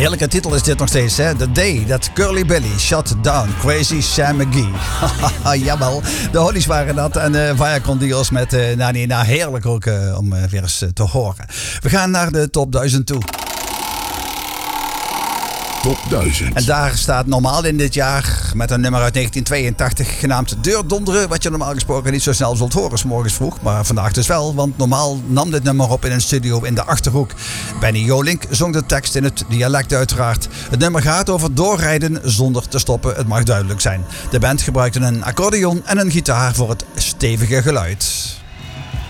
Heerlijke titel is dit nog steeds, hè? The Day That Curly Billy Shut Down Crazy Sam McGee. Jawel, de Hollies waren dat en Vaya con Dios met Nina. Heerlijk ook om weer eens te horen. We gaan naar de top 1000 toe. Top 1000. En daar staat normaal in dit jaar met een nummer uit 1982 genaamd Deurdonderen. Wat je normaal gesproken niet zo snel zult horen 's morgens vroeg. Maar vandaag dus wel, want normaal nam dit nummer op in een studio in de Achterhoek. Benny Jolink zong de tekst in het dialect uiteraard. Het nummer gaat over doorrijden zonder te stoppen, het mag duidelijk zijn. De band gebruikte een accordeon en een gitaar voor het stevige geluid.